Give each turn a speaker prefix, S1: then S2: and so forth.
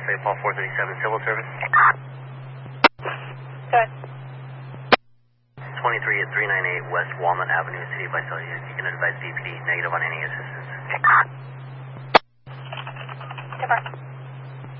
S1: St. Paul 437 Civil Service.
S2: Good.
S1: 23 at 398 West Walnut Avenue, City of Visalia. You can advise BPD negative on any assistance.
S2: Confirm.